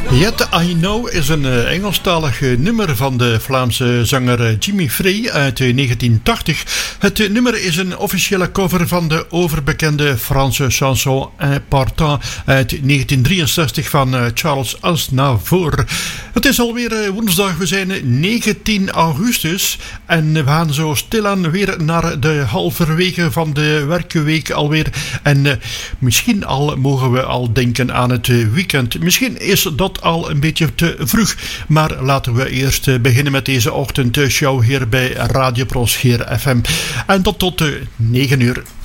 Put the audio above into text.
Yet I Know is een Engelstalig nummer van de Vlaamse zanger Jimmy Frey uit 1980. Het nummer is een officiële cover van de overbekende Franse chanson Important uit 1963 van Charles Aznavour. Het is alweer woensdag, we zijn 19 augustus en we gaan zo stilaan weer naar de halverwege van de werkweek alweer. En misschien al mogen we al denken aan het weekend. Misschien is dat al een beetje te vroeg, maar laten we eerst beginnen met deze ochtendshow hier bij Radio Proscheer FM. En tot 9 uur.